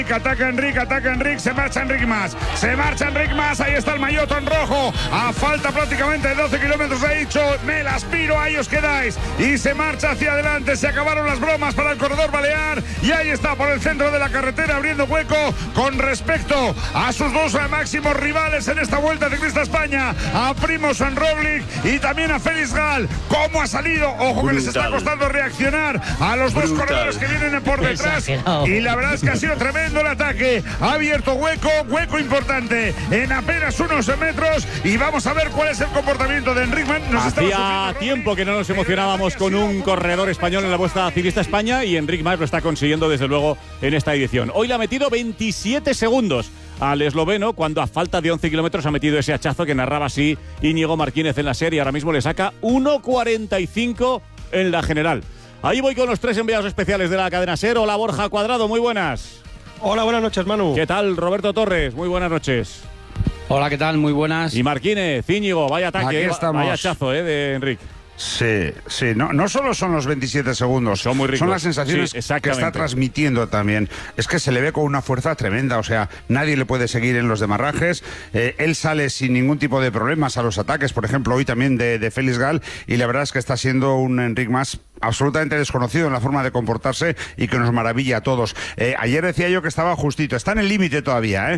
Ataca Enric, se marcha Enric Mas, ahí está el maillot en rojo, a falta prácticamente de 12 kilómetros, ha dicho, me las piro, ahí os quedáis, y se marcha hacia adelante, se acabaron las bromas para el corredor balear, y ahí está por el centro de la carretera abriendo hueco con respecto a sus dos máximos rivales en esta Vuelta Ciclista España, a Primož Roglič y también a Felix Gall. ¿Cómo ha salido? Ojo que les está costando reaccionar a los dos corredores que vienen por detrás, y la verdad es que ha sido tremendo el ataque, ha abierto hueco importante en apenas unos metros, y vamos a ver cuál es el comportamiento de Enric Mas. Hacía tiempo que no nos emocionábamos con un corredor español en la Vuelta Ciclista España, y Enric Mas lo está consiguiendo desde luego en esta edición. Hoy le ha metido 27 segundos al esloveno, cuando a falta de 11 kilómetros ha metido ese hachazo que narraba así Íñigo Martínez en la serie. Ahora mismo le saca 1:45 en la general. Ahí voy con los tres enviados especiales de la cadena SER. Hola, Borja Cuadrado, muy buenas. Hola, buenas noches, Manu. ¿Qué tal, Roberto Torres? Muy buenas noches. Hola, ¿qué tal? Muy buenas. Y Martínez, Íñigo, vaya ataque, vaya hachazo de Enric. Sí, no solo son los 27 segundos, son muy ricos. Son las sensaciones que está transmitiendo también. Es que se le ve con una fuerza tremenda, o sea, nadie le puede seguir en los demarrajes. Él sale sin ningún tipo de problemas a los ataques, por ejemplo, hoy también de Felix Gall, y la verdad es que está siendo un Enric Mas absolutamente desconocido en la forma de comportarse y que nos maravilla a todos. Ayer decía yo que estaba justito, está en el límite todavía,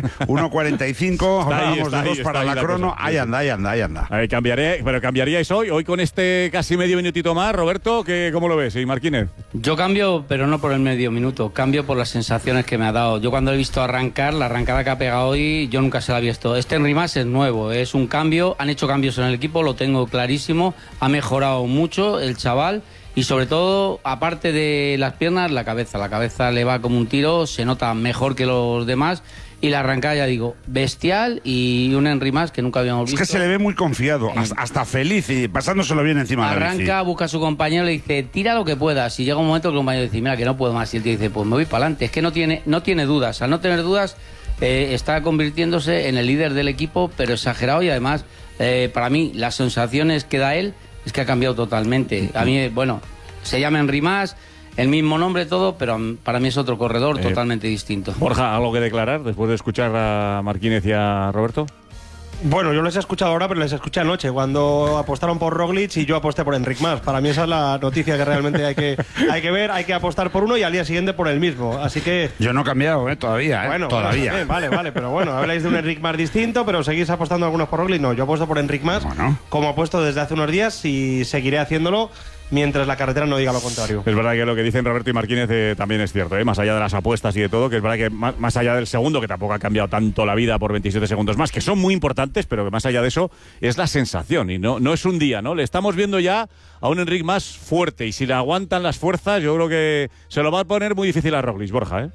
1:45, hablábamos de 2 para la crono, ahí anda. Pero cambiaríais hoy con este casi medio minutito más, Roberto, ¿cómo lo ves? ¿Y Martínez? Yo cambio, pero no por el medio minuto, cambio por las sensaciones que me ha dado. Yo cuando he visto arrancar, la arrancada que ha pegado hoy, yo nunca se la había visto. Este Enric Mas es nuevo, es un cambio, han hecho cambios en el equipo, lo tengo clarísimo, ha mejorado mucho el chaval. Y sobre todo, aparte de las piernas, la cabeza le va como un tiro, se nota mejor que los demás, y la arrancada, ya digo, bestial, y un Enric Mas que nunca habíamos visto. Es que se le ve muy confiado, hasta feliz, y pasándoselo bien encima de la bici. Arranca, busca a su compañero, le dice, tira lo que puedas, y llega un momento que el compañero dice, mira, que no puedo más, y el tío dice, pues me voy para adelante. Es que no tiene dudas, al no tener dudas, está convirtiéndose en el líder del equipo, pero exagerado, y además, para mí, las sensaciones que da él, es que ha cambiado totalmente. A mí, bueno, se llama Enric Mas, el mismo nombre, todo, pero para mí es otro corredor totalmente distinto. Borja, ¿algo que declarar después de escuchar a Martínez y a Roberto? Bueno, yo les he escuchado ahora, pero les escuché anoche, cuando apostaron por Roglič y yo aposté por Enric Mas. Para mí esa es la noticia que realmente hay que ver, hay que apostar por uno y al día siguiente por el mismo. Así que... Yo no he cambiado, todavía, Bueno, todavía. Vale, pero bueno, habláis de un Enric Mas distinto, pero seguís apostando algunos por Roglič. No, yo apuesto por Enric Mas, como apuesto desde hace unos días, y seguiré haciéndolo mientras la carretera no diga lo contrario. Es verdad que lo que dicen Roberto y Martínez también es cierto, más allá de las apuestas y de todo, que es verdad que más allá del segundo, que tampoco ha cambiado tanto la vida por 27 segundos más, que son muy importantes, pero que más allá de eso es la sensación, y no es un día, ¿no? Le estamos viendo ya a un Enric Mas fuerte, y si le aguantan las fuerzas, yo creo que se lo va a poner muy difícil a Roglič, Borja,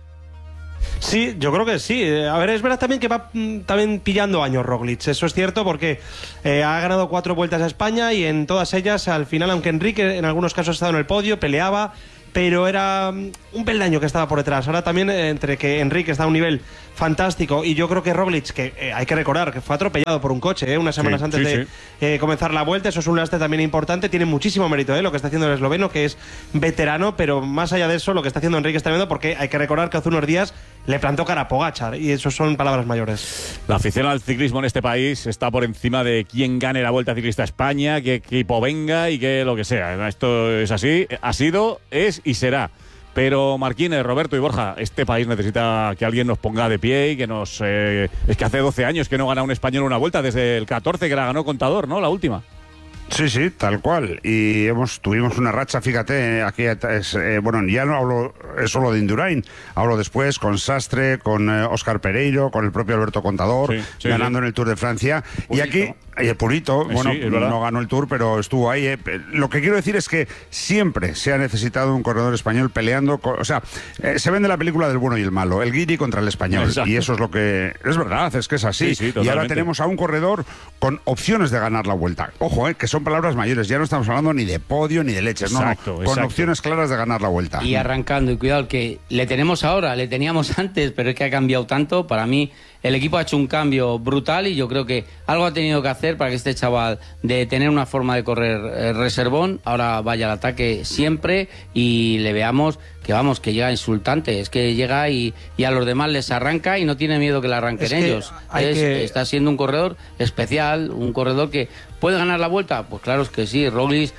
Sí, yo creo que sí. A ver, es verdad también que va también pillando años Roglič. Eso es cierto, porque ha ganado 4 vueltas a España, y en todas ellas, al final, aunque Enrique en algunos casos ha estado en el podio, peleaba, pero era un peldaño que estaba por detrás. Ahora también, entre que Enrique está a un nivel fantástico, y yo creo que Roglič, que hay que recordar que fue atropellado por un coche unas semanas antes de comenzar la vuelta, eso es un lastre también importante. Tiene muchísimo mérito lo que está haciendo el esloveno, que es veterano, pero más allá de eso, lo que está haciendo Enrique es tremendo, porque hay que recordar que hace unos días le plantó cara a Pogačar, y eso son palabras mayores. La afición al ciclismo en este país está por encima de quién gane la Vuelta Ciclista España, qué equipo venga y qué lo que sea. Esto es así, ha sido, es y será. Pero Martínez, Roberto y Borja, este país necesita que alguien nos ponga de pie y que nos... es que hace 12 años que no gana un español una vuelta, desde el 14 que la ganó Contador, ¿no? La última. Sí, tal cual. Y tuvimos una racha, fíjate, aquí bueno, ya no hablo solo de Indurain, hablo después con Sastre, con Óscar Pereiro, con el propio Alberto Contador, ganando en el Tour de Francia. Purito. Y aquí, el Purito, bueno, no ganó el Tour, pero estuvo ahí. Lo que quiero decir es que siempre se ha necesitado un corredor español peleando, se vende la película del bueno y el malo, el guiri contra el español. Exacto. Y eso es lo que... Es verdad, es que es así. Y ahora tenemos a un corredor con opciones de ganar la Vuelta. Ojo, que son palabras mayores, ya no estamos hablando ni de podio ni de leches, con opciones claras de ganar la Vuelta. Y arrancando, y cuidado, que le tenemos ahora, le teníamos antes, pero es que ha cambiado tanto. Para mí, el equipo ha hecho un cambio brutal, y yo creo que algo ha tenido que hacer para que este chaval, de tener una forma de correr reservón, ahora vaya al ataque siempre, y le veamos vamos, que llega insultante, es que llega y a los demás les arranca y no tiene miedo que le arranquen ellos. Está siendo un corredor especial, un corredor que puede ganar la vuelta, pues claro es que sí. Roglic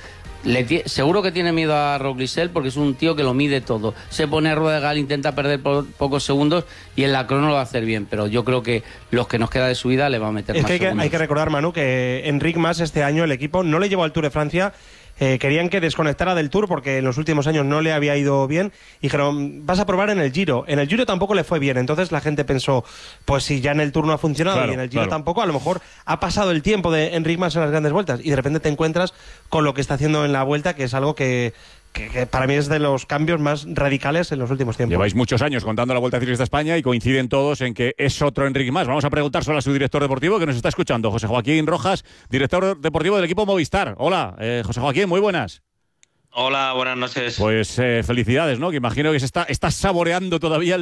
seguro que tiene miedo a Roglic porque es un tío que lo mide todo, se pone a rueda de gal, intenta perder pocos segundos y en la crono lo va a hacer bien, pero yo creo que los que nos queda de su vida le va a meter más segundos. Hay que recordar, Manu, que Enric Mas este año el equipo no le llevó al Tour de Francia. Querían que desconectara del Tour porque en los últimos años no le había ido bien y dijeron, vas a probar en el Giro. En el Giro tampoco le fue bien, entonces la gente pensó, pues si ya en el Tour no ha funcionado y en el Giro tampoco, a lo mejor ha pasado el tiempo de Enric Mas en las grandes vueltas y de repente te encuentras con lo que está haciendo en la Vuelta, que es algo que para mí es de los cambios más radicales en los últimos tiempos. Lleváis muchos años contando la Vuelta Ciclista España y coinciden todos en que es otro Enric Mas. Vamos a preguntárselo a su director deportivo que nos está escuchando, José Joaquín Rojas, director deportivo del equipo Movistar. Hola, José Joaquín, muy buenas. Hola, buenas noches. Pues felicidades, ¿no? Que imagino que está saboreando todavía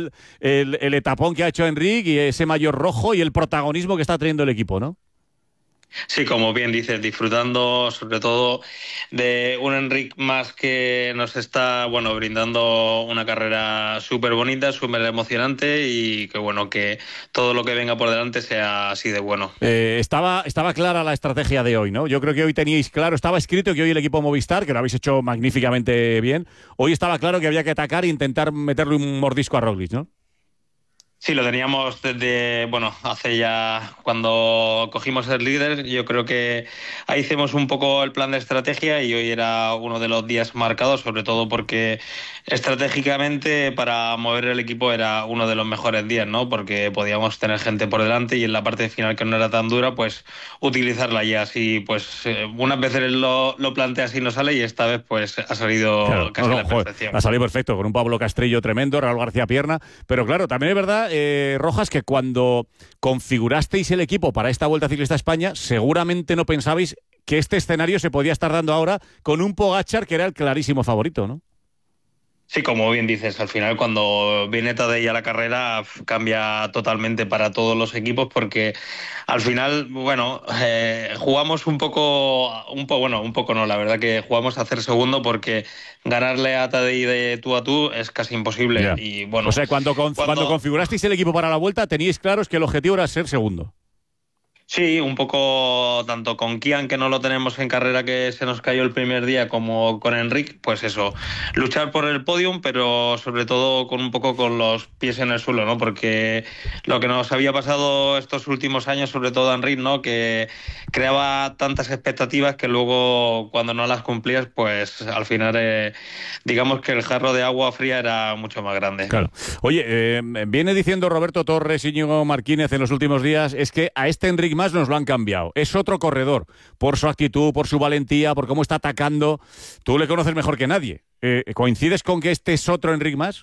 el etapón que ha hecho Enric y ese maillot rojo y el protagonismo que está teniendo el equipo, ¿no? Sí, como bien dices, disfrutando sobre todo de un Enric Mas que nos está brindando una carrera súper bonita, súper emocionante y que todo lo que venga por delante sea así de bueno. Estaba clara la estrategia de hoy, ¿no? Yo creo que hoy teníais claro, estaba escrito que hoy el equipo Movistar, que lo habéis hecho magníficamente bien, hoy estaba claro que había que atacar e intentar meterle un mordisco a Roglic, ¿no? Sí, lo teníamos desde, hace ya cuando cogimos el líder. Yo creo que ahí hicimos un poco el plan de estrategia y hoy era uno de los días marcados, sobre todo porque estratégicamente para mover el equipo era uno de los mejores días, ¿no? Porque podíamos tener gente por delante y en la parte final que no era tan dura, pues utilizarla ya así, pues unas veces lo planteas y no sale y esta vez pues ha salido casi la perfección. Ha salido perfecto, con un Pablo Castrillo tremendo, Raúl García Pierna, pero claro, también es verdad, Rojas, que cuando configurasteis el equipo para esta Vuelta Ciclista España, seguramente no pensabais que este escenario se podía estar dando ahora con un Pogačar que era el clarísimo favorito, ¿no? Sí, como bien dices, al final cuando viene Tadej a la carrera cambia totalmente para todos los equipos porque al final, jugamos un poco no, la verdad que jugamos a hacer segundo porque ganarle a Tadej de tú a tú es casi imposible. Yeah. Y o sea, cuando configurasteis el equipo para la Vuelta teníais claros que el objetivo era ser segundo. Sí, un poco tanto con Kian, que no lo tenemos en carrera, que se nos cayó el primer día, como con Enric, pues eso, luchar por el podium, pero sobre todo con los pies en el suelo, ¿no? Porque lo que nos había pasado estos últimos años, sobre todo a Enric, ¿no? Que creaba tantas expectativas que luego cuando no las cumplías, pues al final digamos que el jarro de agua fría era mucho más grande. Claro. Oye, viene diciendo Roberto Torres y Íñigo Martínez en los últimos días, es que a este Enric Mas nos lo han cambiado. Es otro corredor, por su actitud, por su valentía, por cómo está atacando. Tú le conoces mejor que nadie. ¿Coincides con que este es otro Enric Mas?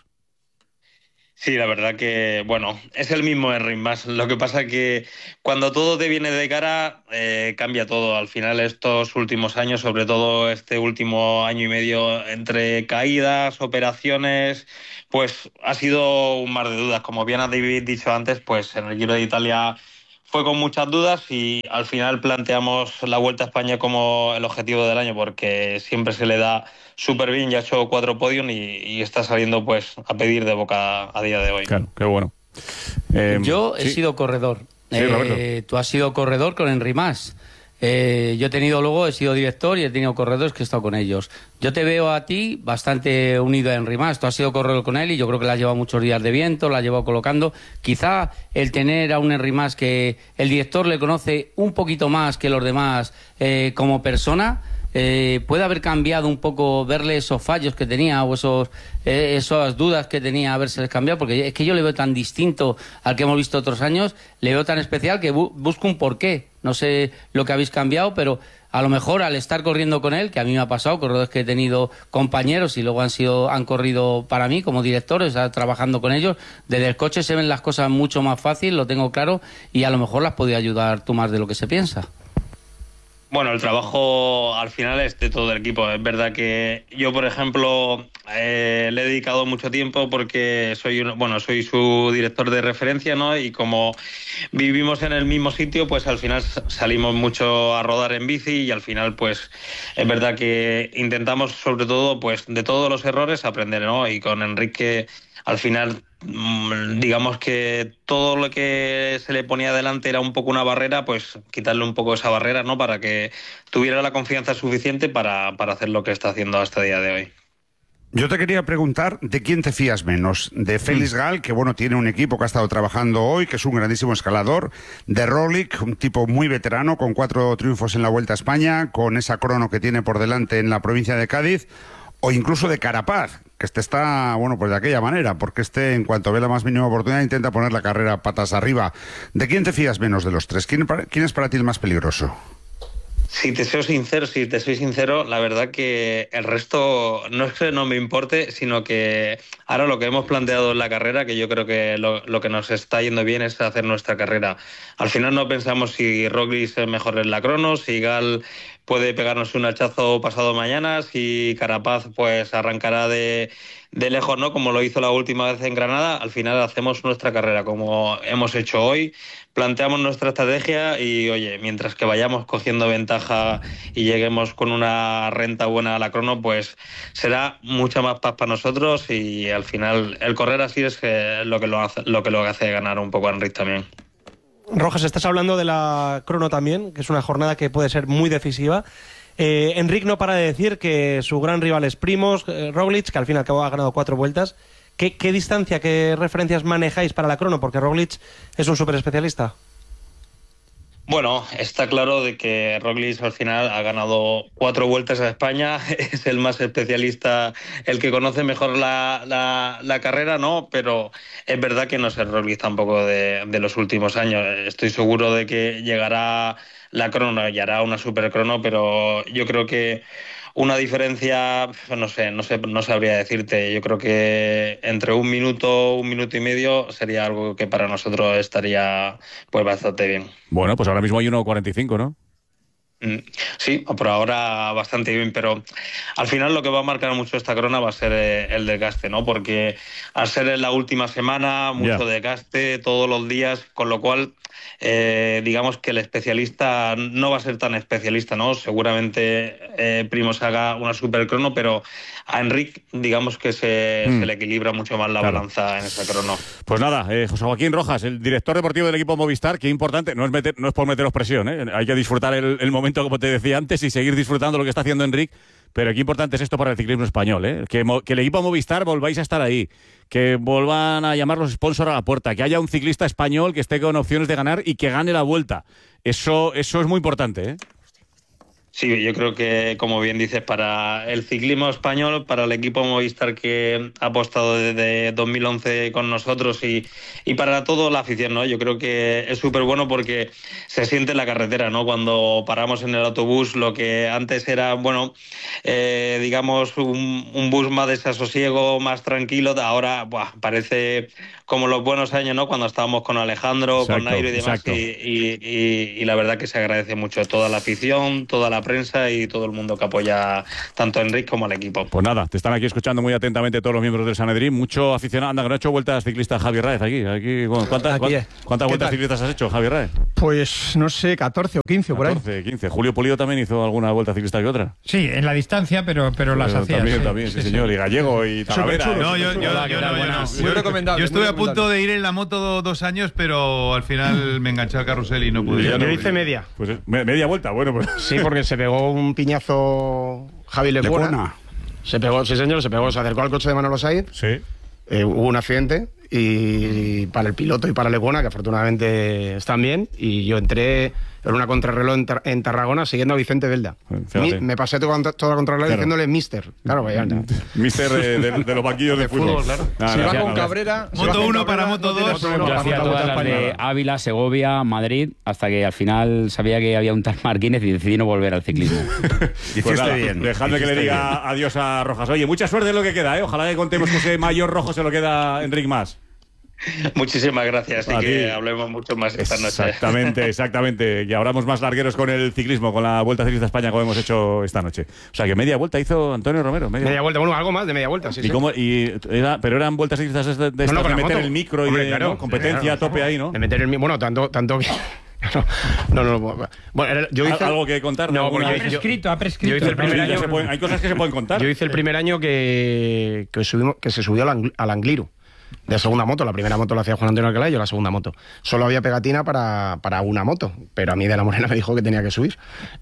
Sí, la verdad que, es el mismo Enric Mas. Lo que pasa que cuando todo te viene de cara, cambia todo. Al final, estos últimos años, sobre todo este último año y medio, entre caídas, operaciones, pues ha sido un mar de dudas. Como bien habéis dicho antes, pues en el Giro de Italia fue con muchas dudas y al final planteamos la Vuelta a España como el objetivo del año porque siempre se le da súper bien, ya ha hecho 4 podios y está saliendo pues a pedir de boca a día de hoy. Claro, qué bueno. Yo he sido corredor. Sí, Roberto. Tú has sido corredor con Enric Mas. Yo he sido director y he tenido corredores que he estado con ellos. Yo te veo a ti bastante unido a Enric Mas. Tú has sido corredor con él y yo creo que le has llevado muchos días de viento, la has llevado colocando. Quizá el tener a un Enric Mas que el director le conoce un poquito más que los demás como persona, puede haber cambiado un poco, verle esos fallos que tenía o esas dudas que tenía, haberse cambiado, porque es que yo le veo tan distinto al que hemos visto otros años, le veo tan especial que busco un porqué. No sé lo que habéis cambiado, pero a lo mejor al estar corriendo con él, que a mí me ha pasado, corredores que he tenido compañeros y luego han corrido para mí como directores, trabajando con ellos, desde el coche se ven las cosas mucho más fácil, lo tengo claro, y a lo mejor las podía ayudar tú más de lo que se piensa. Bueno, el trabajo al final es de todo el equipo. Es verdad que yo, por ejemplo, le he dedicado mucho tiempo porque soy su director de referencia, ¿no? Y como vivimos en el mismo sitio, pues al final salimos mucho a rodar en bici y al final, pues es verdad que intentamos, sobre todo, pues de todos los errores aprender, ¿no? Y con Enrique, al final, digamos que todo lo que se le ponía delante era un poco una barrera, pues quitarle un poco esa barrera, ¿no? Para que tuviera la confianza suficiente para hacer lo que está haciendo hasta el día de hoy. Yo te quería preguntar, ¿de quién te fías menos? ¿De Félix Gal, que bueno, tiene un equipo que ha estado trabajando hoy, que es un grandísimo escalador? ¿De Roglic, un tipo muy veterano, con 4 triunfos en la Vuelta a España, con esa crono que tiene por delante en la provincia de Cádiz? ¿O incluso de Carapaz, que está, bueno, pues de aquella manera, porque en cuanto ve la más mínima oportunidad, intenta poner la carrera patas arriba? ¿De quién te fías menos de los tres? ¿Quién es para ti el más peligroso? Si te soy sincero, la verdad que el resto no es que no me importe, sino que ahora lo que hemos planteado en la carrera, que yo creo que lo que nos está yendo bien es hacer nuestra carrera. Al final no pensamos si Roglic es mejor en la crono, si Gal puede pegarnos un hachazo pasado mañana, si Carapaz pues arrancará de lejos, ¿no? Como lo hizo la última vez en Granada. Al final hacemos nuestra carrera como hemos hecho hoy, planteamos nuestra estrategia y, oye, mientras que vayamos cogiendo ventaja y lleguemos con una renta buena a la crono, pues será mucha más paz para nosotros y al final el correr así es lo que lo hace ganar un poco a Enric también. Rojas, estás hablando de la crono también, que es una jornada que puede ser muy decisiva. Enric no para de decir que su gran rival es Primož Roglic, que al fin y al cabo ha ganado 4 vueltas. ¿Qué distancia, qué referencias manejáis para la crono? Porque Roglic es un súper especialista. Bueno, está claro de que Roglic al final ha ganado 4 vueltas a España, es el más especialista, el que conoce mejor la carrera, ¿no? Pero es verdad que no es el Roglic tampoco de los últimos años. Estoy seguro de que llegará la crono y hará una super crono, pero yo creo que una diferencia, no sabría decirte. Yo creo que entre un minuto y medio sería algo que para nosotros estaría pues bastante bien. Bueno, pues ahora mismo hay 1:45, ¿no? Sí, por ahora bastante bien, pero al final lo que va a marcar mucho esta crono va a ser el desgaste, ¿no? Porque al ser en la última semana, mucho desgaste todos los días, con lo cual digamos que el especialista no va a ser tan especialista, ¿no? Seguramente Primož haga una super crono, pero a Enric digamos que se le equilibra mucho más la balanza en esa crono. Pues nada, José Joaquín Rojas, el director deportivo del equipo Movistar, qué importante, no es por meteros presión, hay que disfrutar el momento, como te decía antes, y seguir disfrutando lo que está haciendo Enric. Pero qué importante es esto para el ciclismo español, que el equipo Movistar volváis a estar ahí, que vuelvan a llamar los sponsors a la puerta, que haya un ciclista español que esté con opciones de ganar y que gane la Vuelta. Eso es muy importante, Sí, yo creo que, como bien dices, para el ciclismo español, para el equipo Movistar que ha apostado desde 2011 con nosotros y para toda la afición, ¿no? Yo creo que es súper bueno porque se siente en la carretera, ¿no? Cuando paramos en el autobús, lo que antes era, digamos, un bus más desasosiego, más tranquilo, ahora parece como los buenos años, ¿no? Cuando estábamos con Alejandro, exacto, con Nairo y demás, y la verdad que se agradece mucho toda la afición, toda la prensa y todo el mundo que apoya tanto a Enric como al equipo. Pues nada, te están aquí escuchando muy atentamente todos los miembros del Sanedrín, mucho aficionado. Anda, que no ha hecho vueltas ciclistas Javi Raez aquí. Bueno, ¿cuántas vueltas ciclistas has hecho, Javi Raez? Pues no sé, 14 o 15 por ahí. 14, 15. Julio Pulido también hizo alguna vuelta ciclista que otra. Sí, en la distancia, pero las hacía. También, sí, señor. Y Gallego y Talavera. No, yo estuve a punto de ir en la moto 2 años, pero al final me enganché al carrusel y no pude. Yo hice media. Pues media vuelta, bueno. Pues. Sí, porque se pegó un piñazo Javi Lecuona. Se pegó, sí señor, se acercó al coche de Manolo Saiz. Sí. Hubo un accidente y para el piloto y para Lecuona, que afortunadamente están bien, y yo entré en una contrarreloj en Tarragona siguiendo a Vicente Belda. Me pasé toda la contrarreloj diciéndole Mister. Claro, vaya. Mister de los banquillos de fútbol. Claro. Si va con Cabrera... Moto 1 para Moto 2. Yo hacía todas las de Ávila, Segovia, Madrid, hasta que al final sabía que había un tal Marquínez y decidí no volver al ciclismo. Hiciste bien. Dejadme que le diga adiós a Rojas. Oye, mucha suerte en lo que queda, Ojalá que contemos que ese mayor rojo se lo queda Enric Mas. Muchísimas gracias y A que ti. hablemos mucho más esta noche. Exactamente. Y hablamos más largueros con el ciclismo, con la Vuelta Ciclista a España, como hemos hecho esta noche. O sea, que media vuelta hizo Antonio Romero. Media vuelta, bueno, algo más de media vuelta, sí. Pero eran vueltas ciclistas de con la meter moto. el micro Hombre, y de claro, ¿no? competencia a tope ahí, ¿no? De meter el bueno, tanto que... No. Bueno, yo hice... ¿Algo que contar? No, ¿Alguna porque vez? Ha prescrito. Yo hice el primer año... Hay cosas que se pueden contar. Yo hice el primer año que se subió al Angliru. De segunda moto, la primera moto la hacía Juan Antonio Alcalá y yo la segunda moto. Solo había pegatina para una moto, pero a mí de la Morena me dijo que tenía que subir.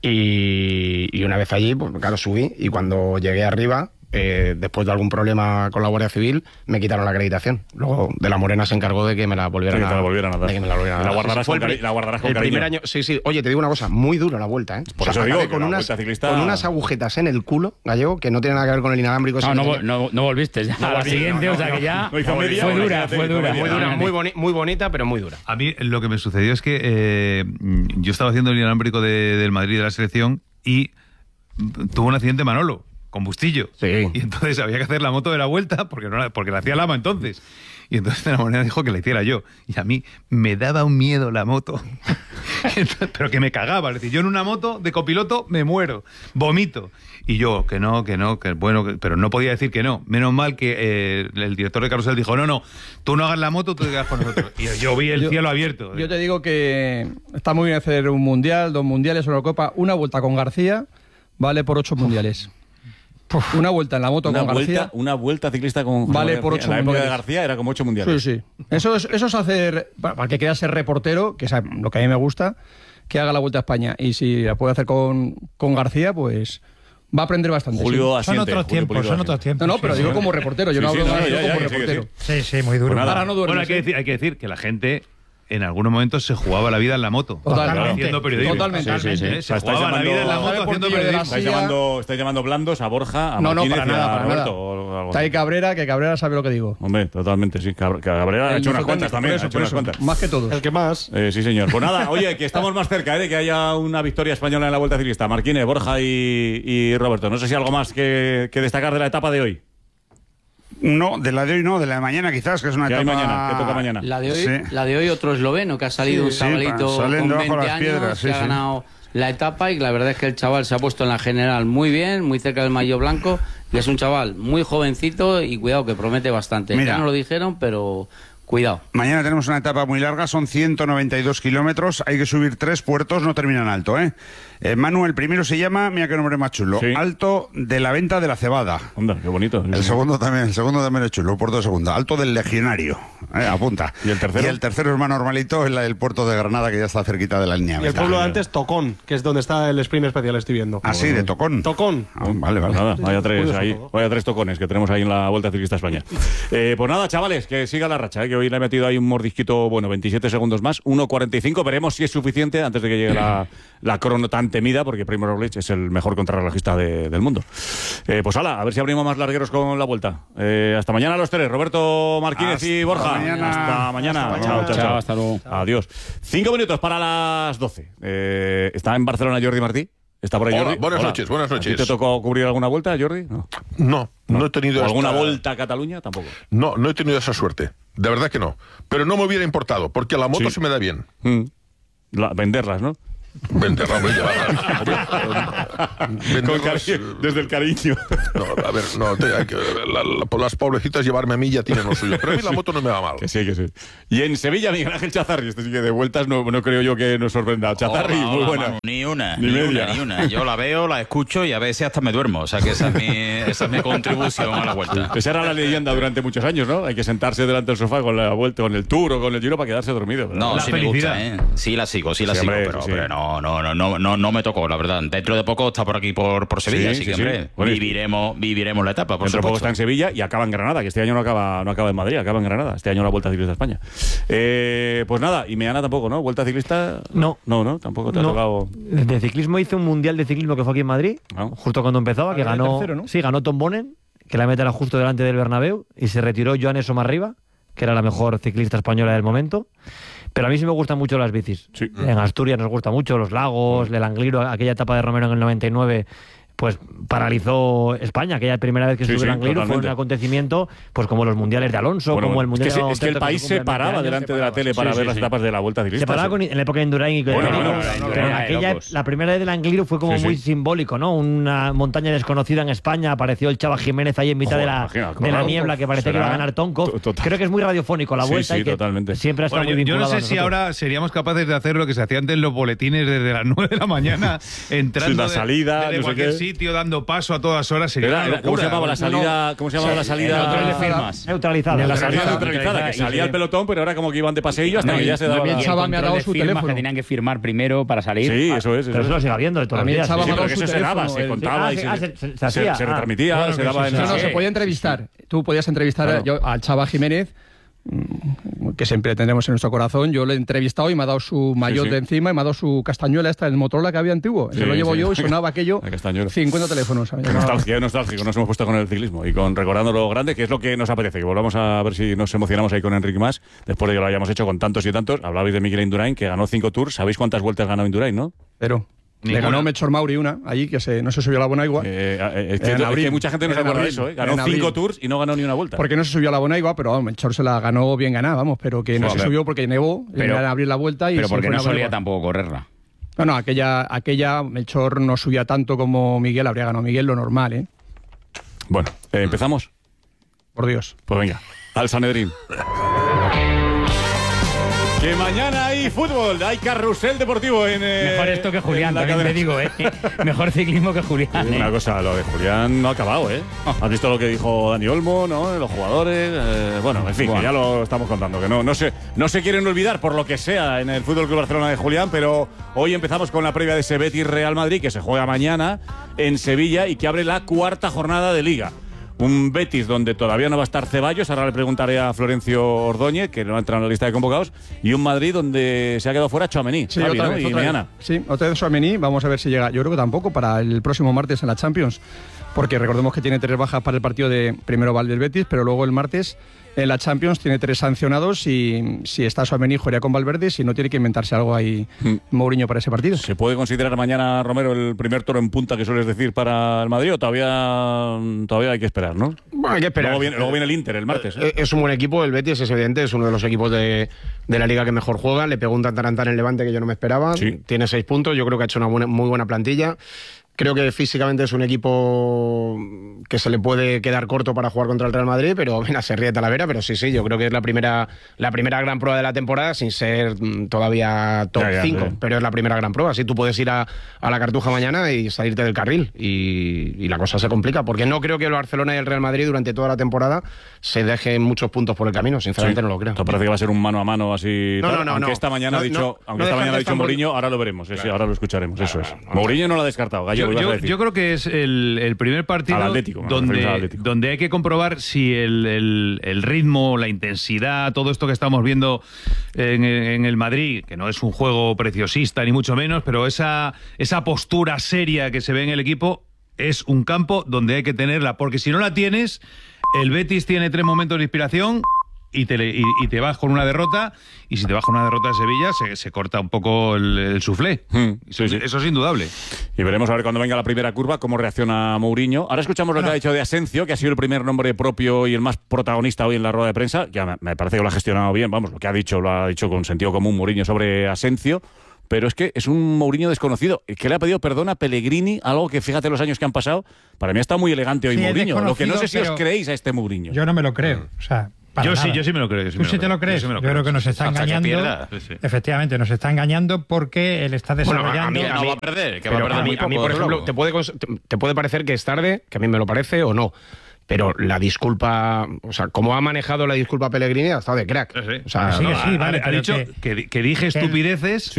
Y una vez allí, pues claro, subí y cuando llegué arriba, después de algún problema con la Guardia Civil, me quitaron la acreditación. Luego de la Morena se encargó de que me la volvieran a dar. De que me la volvieran a dar. La guardarás con cariño. El primer año, sí. Oye, te digo una cosa, muy dura la vuelta, ¿eh? Por eso digo que con la unas, Vuelta Ciclista... con unas agujetas en el culo, Gallego, que no tienen nada que ver con el inalámbrico. No volviste ya. No A la volví, siguiente, no, o sea no, que ya no hizo media, fue dura. Muy dura, muy bonita, pero muy dura. A mí lo que me sucedió es que yo estaba haciendo el inalámbrico del Madrid de la selección y tuvo un accidente Manolo con Bustillo. Sí. Y entonces había que hacer la moto de la vuelta porque la hacía Lama entonces. Y entonces la Morena dijo que la hiciera yo. Y a mí me daba un miedo la moto. Entonces, pero que me cagaba. Es decir, yo en una moto de copiloto me muero, vomito. Y yo, que bueno, pero no podía decir que no. Menos mal que el director de carrusel dijo, no, tú no hagas la moto, tú te quedas con nosotros. Y yo vi el cielo abierto. Yo te digo que está muy bien hacer un mundial, 2 mundiales, una copa, una vuelta con García vale por 8 mundiales. Una vuelta en la moto con García. Una vuelta ciclista con Vale por 8 mundiales. En la época de mundiales. García era como 8 mundiales. Sí. Eso es hacer, para el que quiera ser reportero, que es lo que a mí me gusta, que haga la Vuelta a España. Y si la puede hacer con García, pues va a aprender bastante. Julio sí. asiente. Son otros tiempos. No, pero digo como reportero. Yo no hablo como reportero. Sí, muy duro. Pues nada. Ahora no duermes, Bueno, hay que decir que la gente en algunos momentos se jugaba la vida en la moto. Haciendo periodismo. Totalmente. Se jugaba la vida en la moto haciendo periodismo. Estáis llamando blandos a Borja, a No, Martínez para y a nada, para Roberto. nada. o algo Está ahí Cabrera, que Cabrera sabe lo que digo. Hombre, totalmente, sí. Cabrera ha hecho unas cuantas también. Ha hecho unas cuantas. Más que todos. El que más. Sí, señor. Pues nada, oye, que estamos más cerca de que haya una victoria española en la Vuelta Ciclista. Martínez, Borja y Roberto. No sé si algo más que destacar de la etapa de hoy. No, de la de hoy no, de la de mañana quizás, que es una ¿Qué hay etapa... mañana? ¿Qué toca mañana? La de hoy otro esloveno que ha salido un chavalito salen con debajo 20 las años piedras, que ha ganado la etapa y la verdad es que el chaval se ha puesto en la general muy bien, muy cerca del maillot blanco y es un chaval muy jovencito y cuidado que promete bastante. Mira. Ya no lo dijeron, pero cuidado. Mañana tenemos una etapa muy larga, son 192 kilómetros, hay que subir 3 puertos, no terminan alto, ¿eh? Manu, el primero se llama, mira qué nombre más chulo, Sí. Alto de la Venta de la Cebada. Onda, qué bonito. El segundo también es chulo, puerto de segunda. Alto del Legionario, apunta. ¿Y el tercero? Y el tercero es más normalito, es el puerto de Granada, que ya está cerquita de la línea. Y el pueblo de antes, Tocón, que es donde está el sprint especial, estoy viendo. Ah, sí, de Tocón. Tocón. Ah, vale. Pues nada, vaya Curioso tres todo. vaya 3 tocones que tenemos ahí en la Vuelta Ciclista a España. Pues nada, chavales, que siga la racha, que hoy le he metido ahí un mordisquito, 27 segundos más, 1.45, veremos si es suficiente antes de que llegue la crono tan temida, porque Primož Roglič es el mejor contrarrelojista del mundo. Pues hala, a ver si abrimos más largueros con la Vuelta. Hasta mañana los tres, Roberto Martínez y Borja. mañana. Hasta mañana. Chao. Hasta luego. Adiós. 5 minutos para las 12. ¿Está en Barcelona Jordi Martí? ¿Está por ahí Hola, Jordi? buenas noches, buenas ¿A ti noches. te tocó cubrir alguna vuelta, Jordi? No. No he tenido ¿O alguna esta- vuelta a Cataluña? Tampoco. No he tenido esa suerte. De verdad que no. Pero no me hubiera importado, porque la moto Sí. se me da bien. Venderlas, ¿no? Venderla, hombre, llevarla. Con Venderlas, cariño, desde el cariño. no, a ver, no, hay que, por las pobrecitas llevarme a mí ya tienen lo suyo. Pero a mí la moto no me va mal. Que sí. Y en Sevilla, Miguel Ángel Chazarri. Este sí que de vueltas no creo yo que nos sorprenda. Chazarri, Hola, muy hola, buena. Manu, ni una. Ni Una. Yo la veo, la escucho y a veces hasta me duermo. O sea que esa es mi contribución a la vuelta. Esa era la leyenda durante muchos años, ¿no? Hay que sentarse delante del sofá con la vuelta, con el Tour o con el Giro para quedarse dormido. ¿verdad? No, La sí felicidad. me gusta, ¿eh? Sí la sigo, Sí, sigo, hombre, pero, sí. pero no me tocó, la verdad. Dentro de poco está por aquí, por Sevilla, Sí, así que, sí, hombre, sí. Bueno, viviremos la etapa, por Dentro de poco supuesto. está en Sevilla y acaba en Granada, que este año no acaba en Madrid, acaba en Granada. Este año la Vuelta Ciclista a España. Pues nada, y Meana tampoco, ¿no? ¿Vuelta Ciclista? No. No, tampoco te ha tocado. De ciclismo hice un mundial de ciclismo que fue aquí en Madrid, justo cuando empezaba, que Era el ganó, tercero, ¿no? sí, ganó Tom Bonen, que la meta era justo delante del Bernabéu, y se retiró Joanes Somarriba, que era la mejor ciclista española del momento. Pero a mí sí me gustan mucho las bicis. Sí. En Asturias nos gusta mucho los lagos, el Angliru, aquella etapa de Romero en el 99, pues paralizó España, aquella primera vez que subió el Angliru fue un acontecimiento, pues como los mundiales de Alonso, como el mundial es que el país se paraba delante de la tele para ver las etapas de la Vuelta Ciclista. Se paraba en la época de Indurain y la primera vez del Angliru fue como muy simbólico, ¿no? Una montaña desconocida en España, apareció el Chava Jiménez ahí en mitad de la niebla, que parecía que iba a ganar Tonko. Creo que es muy radiofónico la Vuelta y que siempre ha estado muy vinculado. Yo no sé si ahora seríamos capaces de hacer lo que se hacía antes en los boletines desde las 9 de la mañana, entrando la salida, de cualquier sitio, dando paso a todas horas. Sería ¿Cómo se llamaba la salida? ¿Cómo se llamaba la salida? Neutralizada. La salida neutralizada, que salía el pelotón, pero ahora como que iban de paseillo hasta que ya se daba. El Chava me ha dado su teléfono. Que tenían que firmar primero para salir. Sí, eso es. Pero eso lo sigue habiendo de todos los días. Pero eso se daba, se contaba y se retransmitía, se daba en... No, se podía entrevistar. Tú podías entrevistar al Chava Jiménez, que siempre tendremos en nuestro corazón. Yo le he entrevistado y me ha dado su maillot de encima y me ha dado su castañuela esta, el Motorola que había antiguo. Se lo llevo yo y sonaba aquello 50 teléfonos. Nostálgico, nos hemos puesto con el ciclismo y con recordando lo grande, que es lo que nos apetece, que volvamos a ver si nos emocionamos ahí con Enric Mas, después de que lo hayamos hecho con tantos y tantos. Hablabais de Miguel Indurain, que ganó 5 Tours. ¿Sabéis cuántas vueltas ganó Indurain, no? Pero... Le ganó Melchor Mauri una, allí, que no se subió a la Bonaigua. Es que mucha gente no se acuerda de eso, ¿eh? Ganó 5 Tours y no ganó ni una vuelta. Porque no se subió a la Bonaigua, pero Melchor se la ganó bien ganada, vamos, pero que no se subió porque nevó, pero a abrir la vuelta y... Pero porque no solía tampoco correrla. No, aquella Melchor no subía tanto como Miguel, habría ganado Miguel, lo normal, ¿eh? Bueno, ¿empezamos? Por Dios. Pues venga, al Sanedrín. Que mañana hay fútbol, hay carrusel deportivo en... Mejor esto que Julián, también te digo, ¿eh? Mejor ciclismo que Julián. Una cosa, lo de Julián no ha acabado, ¿eh? ¿Has visto lo que dijo Dani Olmo, no? Los jugadores... bueno, en fin, que ya lo estamos contando, que no se quieren olvidar por lo que sea en el Fútbol Club Barcelona de Julián, pero hoy empezamos con la previa de ese Betis Real Madrid, que se juega mañana en Sevilla y que abre la 4ª jornada de Liga. Un Betis donde todavía no va a estar Ceballos, ahora le preguntaré a Florencio Ordóñez, que no entra en la lista de convocados, y un Madrid donde se ha quedado fuera Tchouaméni. Sí, otra vez. Sí, otra vez Tchouaméni, vamos a ver si llega. Yo creo que tampoco para el próximo martes en la Champions, porque recordemos que tiene 3 bajas para el partido de primero Valde del Betis, pero luego el martes en la Champions tiene 3 sancionados y si está Tchouaméni jugaría con Valverde, si no tiene que inventarse algo ahí Mourinho para ese partido. ¿Se puede considerar mañana, Romero, el primer toro en punta que sueles decir para el Madrid o todavía hay que esperar, ¿no? Bueno, hay que esperar. Luego viene el Inter el martes. Es un buen equipo, el Betis es evidente, es uno de los equipos de la Liga que mejor juega. Le pegó un tantarantán en el Levante que yo no me esperaba. Sí. Tiene 6 puntos, yo creo que ha hecho una muy buena plantilla. Creo que físicamente es un equipo que se le puede quedar corto para jugar contra el Real Madrid, pero mira, se ríe Talavera, pero sí, yo creo que es la primera gran prueba de la temporada sin ser todavía top 5, pero es la primera gran prueba. Así tú puedes ir a la Cartuja mañana y salirte del carril y la cosa se complica, porque no creo que el Barcelona y el Real Madrid durante toda la temporada se dejen muchos puntos por el camino, sinceramente no lo creo. ¿Te parece que va a ser un mano a mano así? No. Esta mañana ha dicho Mourinho, ahora lo veremos, ahora lo escucharemos, eso es. Mourinho no lo ha descartado, Gallo. Yo creo que es el primer partido donde hay que comprobar si el ritmo, la intensidad, todo esto que estamos viendo en el Madrid, que no es un juego preciosista ni mucho menos, pero esa postura seria que se ve en el equipo es un campo donde hay que tenerla, porque si no la tienes, el Betis tiene 3 momentos de inspiración y te vas con una derrota, y si te vas con una derrota de Sevilla se corta un poco el suflé. Sí. Eso es indudable. Y veremos a ver cuando venga la primera curva cómo reacciona Mourinho. Ahora escuchamos lo que ha dicho de Asensio, que ha sido el primer nombre propio y el más protagonista hoy en la rueda de prensa, que me parece que lo ha gestionado bien, vamos, lo ha dicho con sentido común Mourinho sobre Asensio. Pero es que es un Mourinho desconocido, que le ha pedido perdón a Pellegrini, algo que fíjate los años que han pasado. Para mí está muy elegante hoy Mourinho. Lo que no sé si os creéis a este Mourinho. Yo no me lo creo. O sea, yo sí me lo creo. ¿Tú sí te lo crees? Yo creo que nos está engañando. Efectivamente, nos está engañando porque él está desarrollando... Bueno, no va a perder. A mí, por ejemplo, te puede parecer que es tarde, que a mí me lo parece o no. Pero la disculpa, o sea, como ha manejado la disculpa Pellegrini ha estado de crack. O sea, ha dicho que dije estupideces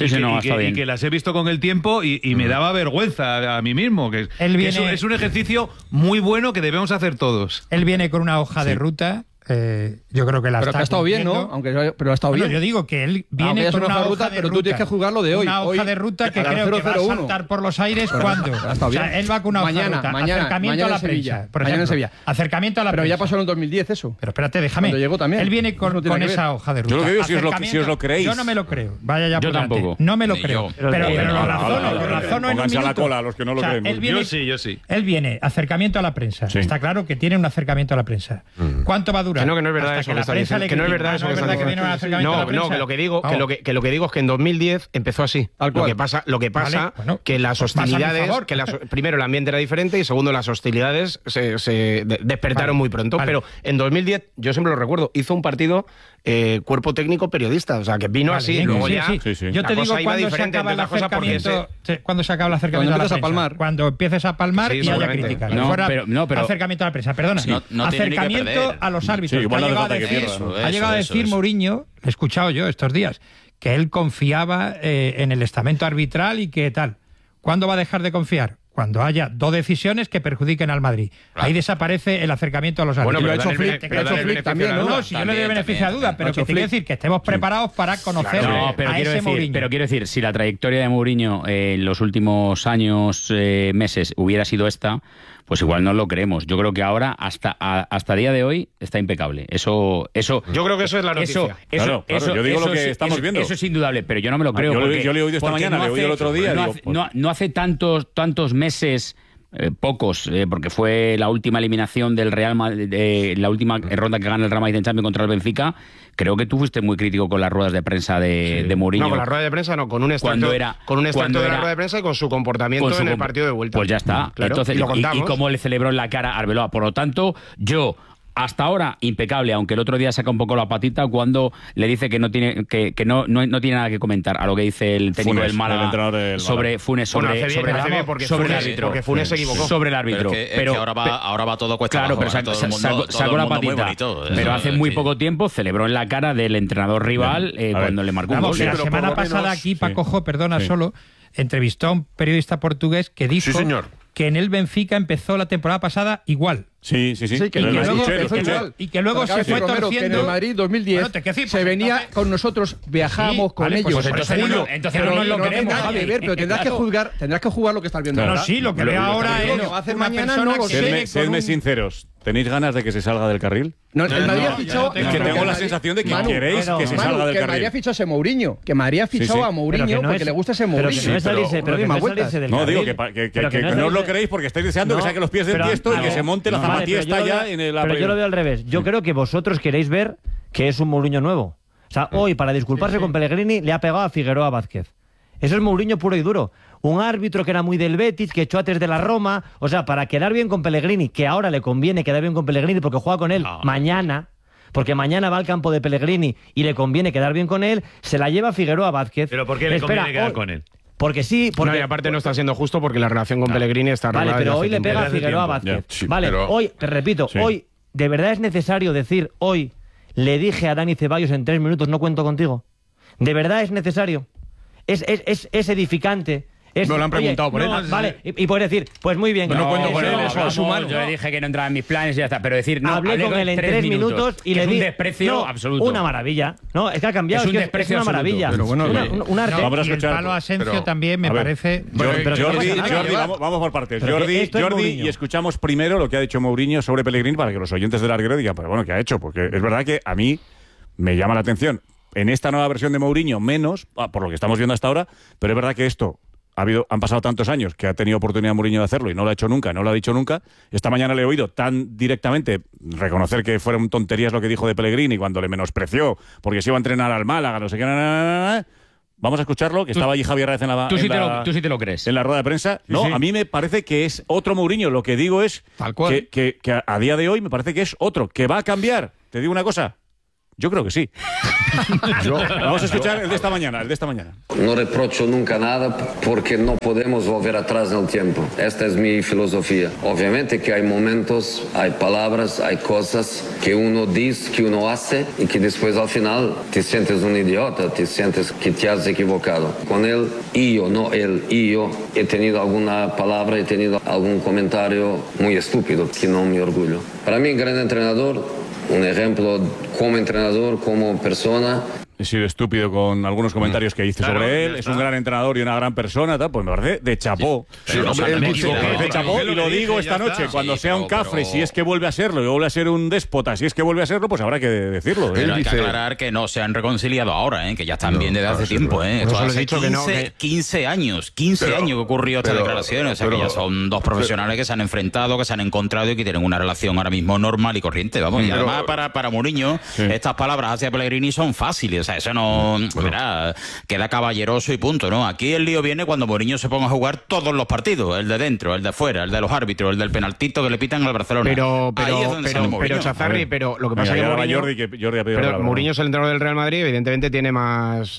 y que las he visto con el tiempo y me daba vergüenza a mí mismo. Que es un ejercicio muy bueno que debemos hacer todos. Él viene con una hoja de ruta yo creo que la pero está que ha estado bien, ¿no? Pero ha estado bien. Yo digo que él viene con una hoja de pero ruta, tú tienes que jugarlo de hoy. Una hoja de ruta que creo que va a saltar por los aires cuando. O sea, él va con una hoja de ruta. Acercamiento a la prensa. Por ejemplo, en Sevilla. Acercamiento a la prensa. Pero ya pasó en el 2010 eso. Pero espérate, déjame. Cuando llegó también. Él viene con esa hoja de ruta. Yo lo que digo, si os lo creéis. Yo no me lo creo. Vaya ya yo por tampoco. No me lo creo. Pero lo razono en un Pónganse a la minuto. cola a los que no lo creen. Yo sí. Él viene, acercamiento a la prensa. Sí. Está claro que tiene un acercamiento a la prensa. ¿Cuánto va a durar? Que no es verdad Hasta eso que la prensa le que no es verdad eso que está diciendo. No, que lo que digo, que lo que digo es que en 2010 empezó así. Lo que pasa que las hostilidades, primero el ambiente era diferente y segundo las hostilidades se despertaron muy pronto. Pero en 2010, yo siempre lo recuerdo, hizo un partido cuerpo técnico periodista, o sea que vino así. Luego ya yo te digo cuando se acaba el acercamiento, cuando se acaba el acercamiento a la prensa, cuando empieces a palmar y haya críticas. Pero acercamiento a la prensa, perdona. Acercamiento a los árbitros. Ha llegado a decir Mourinho, he escuchado yo estos días, que él confiaba en el estamento arbitral y que tal. ¿Cuándo va a dejar de confiar? Cuando haya dos decisiones que perjudiquen al Madrid. Ahí desaparece el acercamiento a los árbitros. Bueno, pero ha hecho Flick también, ¿no? No, si yo le doy beneficio a duda, pero que tiene que decir que estemos preparados para conocer a ese Mourinho. Pero quiero decir, si la trayectoria de Mourinho en los últimos años, meses, hubiera sido esta, pues igual no lo creemos. Yo creo que ahora, hasta día de hoy, está impecable. Eso yo creo que eso es la noticia. Claro, yo digo lo que estamos viendo. Eso es indudable, pero yo no me lo creo. Yo le he oído esta mañana, le he oído el otro día. No hace tantos meses, pocos, porque fue la última eliminación del Real Madrid, la última ronda que gana el Real Madrid en Champions contra el Benfica. Creo que tú fuiste muy crítico con las ruedas de prensa de Mourinho. No, con las ruedas de prensa no, con un extracto de la rueda de prensa y con su comportamiento en el partido de vuelta. Pues ya está. Claro, entonces, y cómo le celebró en la cara a Arbeloa. Por lo tanto, yo... Hasta ahora, impecable, aunque el otro día saca un poco la patita cuando le dice que no tiene nada que comentar a lo que dice el técnico del Málaga sobre Funes, sobre el árbitro. Porque Funes se equivocó. Sobre el árbitro. Pero ahora va todo cuesta abajo. Claro, pero sacó la patita. Pero hace muy poco tiempo celebró en la cara del entrenador rival cuando le marcó un gol. La semana pasada aquí, Paco Jo, perdona, entrevistó a un periodista portugués que dijo que en el Benfica empezó la temporada pasada igual. Sí. Y que luego se fue torciendo. Que en el Madrid 2010 se venía con nosotros, viajábamos con ellos. Entonces no lo queremos. Pero tendrás que jugar lo que estás viendo ahora. Sí, lo que veo ahora es una persona que... Sedme sinceros. ¿Tenéis ganas de que se salga del carril? No, el Madrid ha fichado... Es que tengo la sensación de que queréis que se salga del carril. Que Madrid ha fichado a ese Mourinho. Que Madrid ha fichado a Mourinho porque le gusta ese Mourinho. No, digo que no os lo queréis porque estáis deseando que saque los pies del tiesto y que se monte la zapatilla estalla en el... Pero yo lo veo al revés. Yo creo que vosotros queréis ver que es un Mourinho nuevo. O sea, hoy, para disculparse con Pellegrini, le ha pegado a Figueroa Vázquez. Eso es Mourinho puro y duro. Un árbitro que era muy del Betis, que echó antes de la Roma. O sea, para quedar bien con Pellegrini, que ahora le conviene quedar bien con Pellegrini porque juega con él mañana, porque mañana va al campo de Pellegrini y le conviene quedar bien con él, se la lleva Figueroa Vázquez. ¿Pero por qué le conviene quedar con él? Porque sí, porque... No, y aparte no está siendo justo porque la relación con Pellegrini está arreglada. Vale, pero hoy le pega a Figueroa Vázquez. Vale, hoy, te repito, hoy, ¿de verdad es necesario decir hoy, le dije a Dani Ceballos en 3 minutos, no cuento contigo? ¿De verdad es necesario? Es edificante. No lo han preguntado por él. Vale, y puedes decir, pues muy bien. No cuento con él, eso es humano. Yo le dije que no entraba en mis planes y ya está. Pero decir, no, hablé con él en 3 minutos y le di. Es un desprecio absoluto. Una maravilla. No, es que ha cambiado. Es un desprecio una maravilla. Pero bueno, un arte. Vamos a escuchar. El palo Asensio también me parece. Jordi, vamos por partes. Jordi, y escuchamos primero lo que ha dicho Mourinho sobre Pellegrini para que los oyentes del Larguero digan, pero bueno, ¿qué ha hecho? Porque es verdad que a mí me llama la atención. En esta nueva versión de Mourinho, menos, por lo que estamos viendo hasta ahora, pero es verdad que esto han pasado tantos años que ha tenido oportunidad Mourinho de hacerlo y no lo ha hecho nunca, no lo ha dicho nunca. Esta mañana le he oído tan directamente reconocer que fueron tonterías lo que dijo de Pellegrini cuando le menospreció porque se iba a entrenar al Málaga, no sé qué. Vamos a escucharlo, que estaba allí Javier Raez en la... Tú sí te lo crees. En la rueda de prensa. No, a mí me parece que es otro Mourinho. Lo que digo es que a día de hoy me parece que es otro, que va a cambiar. Te digo una cosa. Yo creo que sí. Vamos a escuchar el de esta mañana. No reprocho nunca nada porque no podemos volver atrás en el tiempo. Esta es mi filosofía. Obviamente que hay momentos, hay palabras, hay cosas que uno dice, que uno hace y que después al final te sientes un idiota, te sientes que te has equivocado. Con él, yo he tenido alguna palabra, he tenido algún comentario muy estúpido que no me orgullo. Para mí, gran entrenador un ejemplo como entrenador, como persona. He sido estúpido con algunos comentarios que hice sobre él. Es un gran entrenador y una gran persona, tal. Pues me parece de chapó. De chapó, y lo digo esta noche. Cuando sea un cafre, si es que vuelve a serlo, y vuelve a ser un déspota, si es que vuelve a serlo, pues habrá que decirlo. Pero hay que aclarar que no se han reconciliado ahora, que ya están bien desde hace tiempo. Esto hace 15 años que ocurrió esta declaración. O sea, que ya son dos profesionales que se han enfrentado, que se han encontrado y que tienen una relación ahora mismo normal y corriente. Vamos, y además para Mourinho, estas palabras hacia Pellegrini son fáciles. O sea, eso no queda caballeroso y punto, ¿no? Aquí el lío viene cuando Mourinho se ponga a jugar todos los partidos, el de dentro, el de fuera, el de los árbitros, el del penaltito que le pitan al Barcelona. Pero Chazarri, pero lo que pasa es que Mourinho es el entrenador del Real Madrid, evidentemente tiene más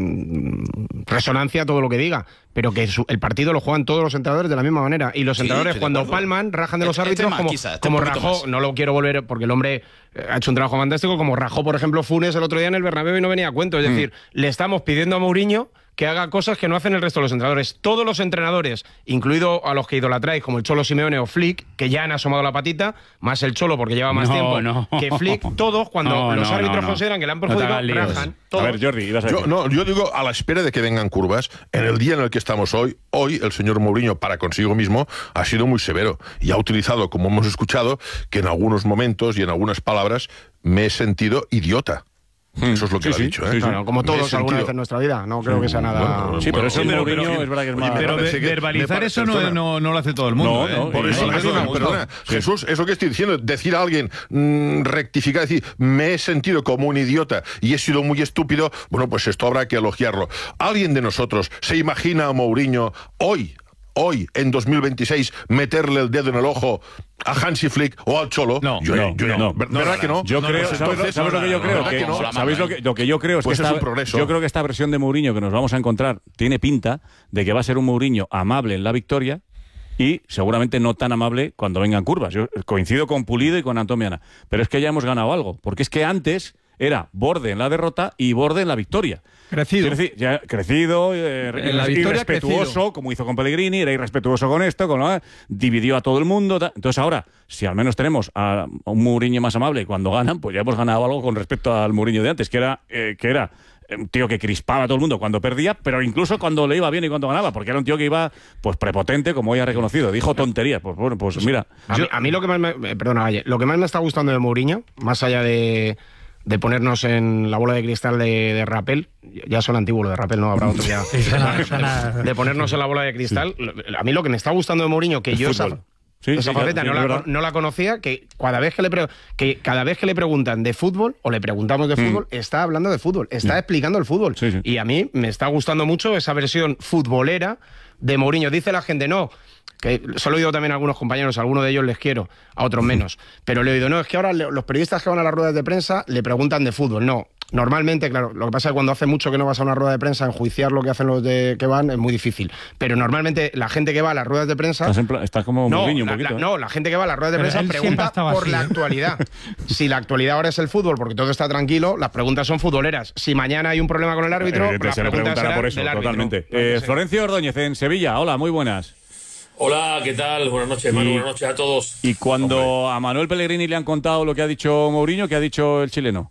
resonancia todo lo que diga, pero que el partido lo juegan todos los entrenadores de la misma manera, y los entrenadores cuando palman rajan de los árbitros como rajó, no lo quiero volver porque el hombre ha hecho un trabajo fantástico, como rajó por ejemplo Funes el otro día en el Bernabéu y no venía a cuento. Es decir, le estamos pidiendo a Mourinho que haga cosas que no hacen el resto de los entrenadores. Todos los entrenadores, incluido a los que idolatráis, como el Cholo Simeone o Flick, que ya han asomado la patita, más el Cholo porque lleva más tiempo que Flick, todos, cuando los árbitros consideran que le han perjudicado, rajan. Todos. A ver, Jordi, ibas a decir. Yo digo, a la espera de que vengan curvas, en el día en el que estamos hoy el señor Mourinho, para consigo mismo, ha sido muy severo y ha utilizado, como hemos escuchado, que en algunos momentos y en algunas palabras me he sentido idiota. Eso es lo que ha dicho, ¿eh? Claro, como todos alguna vez en nuestra vida. No creo que sea nada... Sí, pero eso Mourinho es verdad que es más... Pero verbalizar eso no lo hace todo el mundo. No, por eso, perdona. Jesús, eso que estoy diciendo, decir a alguien, rectificar, decir, me he sentido como un idiota y he sido muy estúpido, bueno, pues esto habrá que elogiarlo. ¿Alguien de nosotros se imagina a Mourinho hoy, en 2026, meterle el dedo en el ojo a Hansi Flick o al Cholo? No. ¿Verdad que no? Yo creo, ¿sabes lo que yo creo? ¿Sabéis lo que yo creo? Pues es un progreso. Yo creo que esta versión de Mourinho que nos vamos a encontrar tiene pinta de que va a ser un Mourinho amable en la victoria y seguramente no tan amable cuando vengan curvas. Yo coincido con Pulido y con Antomiana, pero es que ya hemos ganado algo, porque es que antes era borde en la derrota y borde en la victoria. Crecido. Crecido, en la victoria irrespetuoso, crecido. Como hizo con Pellegrini, era irrespetuoso con esto, dividió a todo el mundo. Entonces ahora, si al menos tenemos a un Mourinho más amable cuando ganan, pues ya hemos ganado algo con respecto al Mourinho de antes, que era un tío que crispaba a todo el mundo cuando perdía, pero incluso cuando le iba bien y cuando ganaba, porque era un tío que iba pues prepotente, como hoy ha reconocido, dijo tonterías. Pues bueno, pues mira. A mí lo que más lo que más me está gustando de Mourinho, más allá de ponernos en la bola de cristal de Rappel, ya son antiguos lo de Rappel, no habrá otro ya. De ponernos en la bola de cristal, a mí lo que me está gustando de Mourinho, que yo esa faceta no la conocía, que cada vez que le preguntan de fútbol o le preguntamos de fútbol, está hablando de fútbol, está explicando el fútbol. Y a mí me está gustando mucho esa versión futbolera de Mourinho. Dice la gente, que se lo he oído también a algunos compañeros, a algunos de ellos les quiero, a otros menos, pero le he oído, es que ahora los periodistas que van a las ruedas de prensa le preguntan de fútbol. No, normalmente, claro, lo que pasa es que cuando hace mucho que no vas a una rueda de prensa, enjuiciar lo que hacen los que van es muy difícil, pero normalmente la gente que va a las ruedas de prensa... Estás como Mourinho un poquito. La gente que va a las ruedas de prensa pregunta por la actualidad. Si la actualidad ahora es el fútbol, porque todo está tranquilo, las preguntas son futboleras. Si mañana hay un problema con el árbitro, las preguntas serán por eso, del totalmente. Florencio Ordóñez, en Sevilla. Hola, muy buenas. Hola, ¿qué tal? Buenas noches, Manu. Buenas noches a todos. Y cuando a Manuel Pellegrini le han contado lo que ha dicho Mourinho, ¿qué ha dicho el chileno?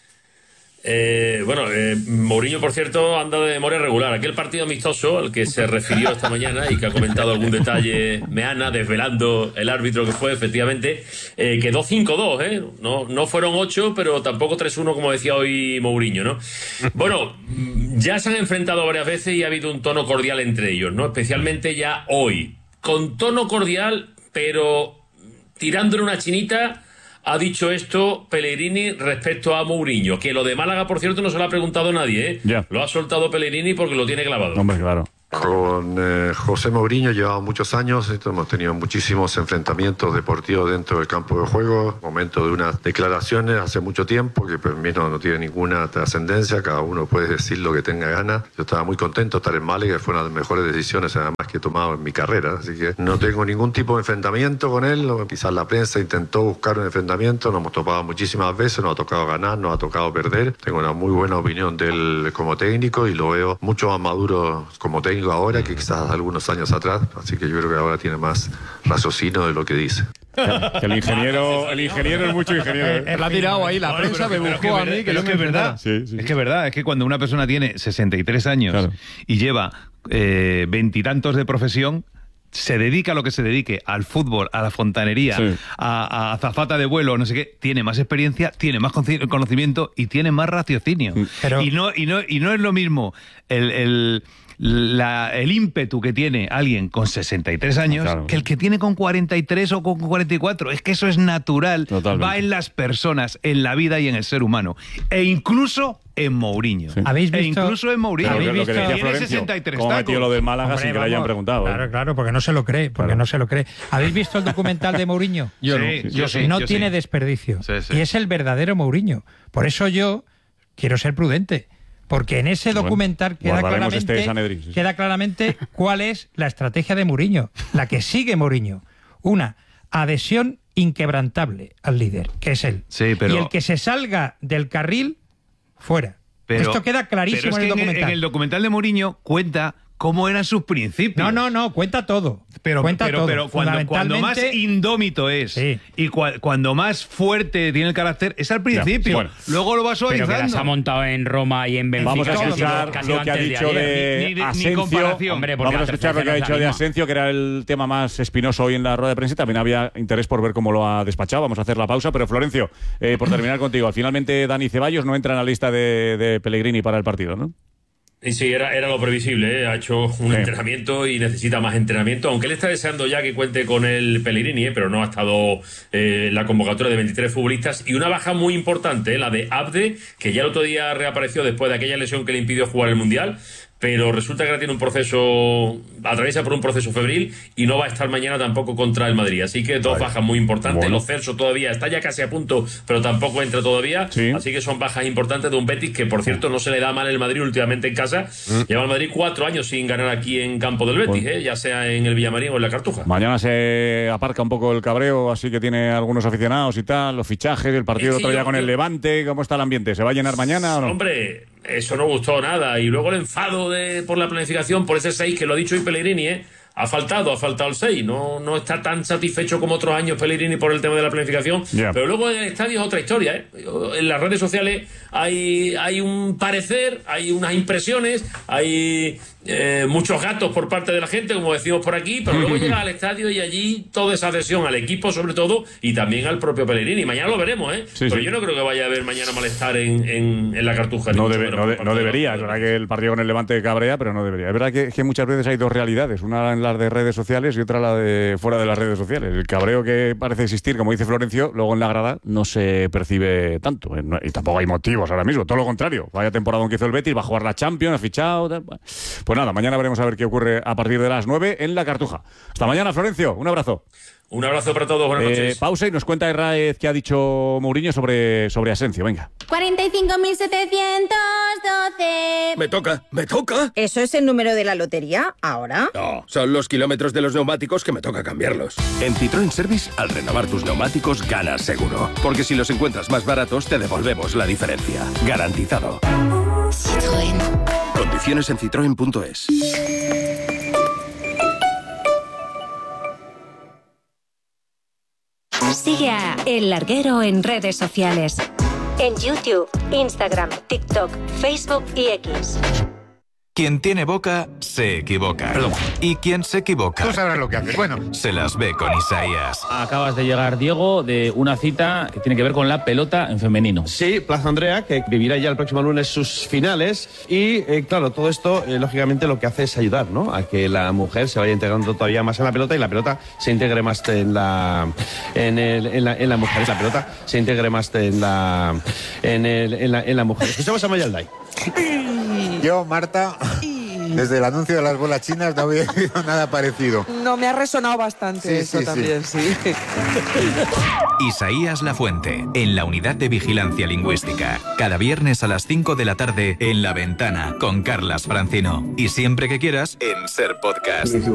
Mourinho, por cierto, anda de memoria regular. Aquel partido amistoso al que se refirió esta mañana y que ha comentado algún detalle Meana, desvelando el árbitro que fue, efectivamente, quedó 5-2, No fueron 8, pero tampoco 3-1, como decía hoy Mourinho, ¿no? Bueno, ya se han enfrentado varias veces y ha habido un tono cordial entre ellos, ¿no? Especialmente ya hoy. Con tono cordial, pero tirándole una chinita, ha dicho esto Pellegrini respecto a Mourinho, que lo de Málaga, por cierto, no se lo ha preguntado nadie, Ya. Lo ha soltado Pellegrini porque lo tiene clavado. Hombre, claro. Con José Mourinho llevamos muchos años, hemos tenido muchísimos enfrentamientos deportivos dentro del campo de juego, momento de unas declaraciones hace mucho tiempo que para mí no tiene ninguna trascendencia, cada uno puede decir lo que tenga ganas. Yo estaba muy contento de estar en Málaga, que fue una de las mejores decisiones además que he tomado en mi carrera, así que no tengo ningún tipo de enfrentamiento con él. Quizás la prensa intentó buscar un enfrentamiento, nos hemos topado muchísimas veces, nos ha tocado ganar, nos ha tocado perder. Tengo una muy buena opinión de él como técnico y lo veo mucho más maduro como técnico ahora que quizás algunos años atrás, así que yo creo que ahora tiene más raciocinio de lo que dice. Que el ingeniero es mucho ingeniero. La ha tirado ahí, la prensa me buscó a mí. Es que es verdad. Sí. Es que es verdad, es que cuando una persona tiene 63 años y lleva 20 y tantos de profesión, se dedica a lo que se dedique, al fútbol, a la fontanería, a azafata de vuelo, no sé qué, tiene más experiencia, tiene más conocimiento y tiene más raciocinio. Y no es lo mismo el ímpetu que tiene alguien con 63 años que el que tiene con 43 o con 44. Es que eso es natural. Totalmente. Va en las personas, en la vida y en el ser humano. E incluso en Mourinho. ¿Habéis visto? Incluso en Mourinho. Claro, lo que decía Florencio, 63 cómo metió lo del Málaga sin que le hayan preguntado. Claro, porque no se lo cree. No se lo cree. ¿Habéis visto el documental de Mourinho? Yo sí. No tiene desperdicio. Sí. Y es el verdadero Mourinho. Por eso yo quiero ser prudente. Porque en ese documental queda claramente cuál es la estrategia de Mourinho, la que sigue Mourinho. Una, adhesión inquebrantable al líder, que es él. Sí, pero... Y el que se salga del carril, fuera. Esto queda clarísimo en el documental. En el documental de Mourinho cuenta cómo eran sus principios. No, cuenta todo. Pero cuando más indómito es y cuando más fuerte tiene el carácter es al principio. Luego lo va suavizando. Pero que las ha montado en Roma y en Benfica. Vamos a escuchar lo que ha dicho de Asencio. Vamos a escuchar lo que ha dicho de Asencio, que era el tema más espinoso hoy en la rueda de prensa. También había interés por ver cómo lo ha despachado. Vamos a hacer la pausa. Pero Florencio, por terminar contigo, finalmente Dani Ceballos no entra en la lista de Pellegrini para el partido, ¿no? Y sí, era lo previsible, ¿eh? Ha hecho un entrenamiento y necesita más entrenamiento, aunque él está deseando ya que cuente con el Pellegrini, pero no ha estado la convocatoria de 23 futbolistas, y una baja muy importante, la de Abde, que ya el otro día reapareció después de aquella lesión que le impidió jugar el Mundial, pero resulta que ahora tiene atraviesa por un proceso febril y no va a estar mañana tampoco contra el Madrid, así que dos bajas muy importantes. Bueno. Lo Celso todavía está ya casi a punto, pero tampoco entra todavía, así que son bajas importantes de un Betis que, por cierto, no se le da mal el Madrid últimamente en casa. Lleva el Madrid 4 años sin ganar aquí en campo del Betis, ya sea en el Villamarín o en la Cartuja. Mañana se aparca un poco el cabreo, así que tiene algunos aficionados y tal, los fichajes, el partido otro día con el Levante. ¿Cómo está el ambiente? ¿Se va a llenar mañana o no? Hombre, eso no gustó nada. Y luego el enfado por la planificación, por ese 6 que lo ha dicho hoy Pellegrini, ha faltado el 6. No está tan satisfecho como otros años Pellegrini por el tema de la planificación. Pero luego en el estadio es otra historia, En las redes sociales hay un parecer, hay unas impresiones, hay muchos gatos por parte de la gente, como decimos por aquí, pero luego llega al estadio y allí toda esa adhesión al equipo, sobre todo, y también al propio Pellegrini. Mañana lo veremos, pero yo no creo que vaya a haber mañana malestar en la Cartuja. No debería. Es verdad que el partido con el Levante cabrea, pero no debería. Es verdad que muchas veces hay dos realidades, una en las de redes sociales y otra la de fuera de las redes sociales. El cabreo que parece existir, como dice Florencio, luego en la grada no se percibe tanto, y tampoco hay motivos ahora mismo, todo lo contrario. Vaya temporada que hizo el Betis, va a jugar la Champions, ha fichado, tal. Pues nada, mañana veremos a ver qué ocurre a partir de las 9 en la Cartuja. Hasta mañana, Florencio, un abrazo. Un abrazo para todos, buenas noches. Pausa y nos cuenta Herráez qué ha dicho Mourinho sobre Asencio, venga. 45.712. Me toca. ¿Eso es el número de la lotería ahora? No, son los kilómetros de los neumáticos que me toca cambiarlos. En Citroën Service, al renovar tus neumáticos, ganas seguro. Porque si los encuentras más baratos, te devolvemos la diferencia. Garantizado. Citroën. Condiciones en citroen.es. Sigue a El Larguero en redes sociales. En YouTube, Instagram, TikTok, Facebook y X. Quien tiene boca, se equivoca. Perdón. Y quien se equivoca... Tú sabrás lo que haces. Bueno. Se las ve con Isaías. Acabas de llegar, Diego, de una cita que tiene que ver con la pelota en femenino. Sí, Plaza Andrea, que vivirá ya el próximo lunes sus finales. Y, claro, todo esto, lógicamente, lo que hace es ayudar, ¿no?, a que la mujer se vaya integrando todavía más en la pelota y la pelota se integre más en la mujer. La pelota se integre más en la mujer. Escuchamos a Mayalday. Yo, Marta, desde el anuncio de las bolas chinas no había oído nada parecido. No, me ha resonado bastante eso también, sí. Isaías Lafuente, en la Unidad de Vigilancia Lingüística. Cada viernes a las 5 de la tarde en La Ventana, con Carlas Francino. Y siempre que quieras, en Ser Podcast.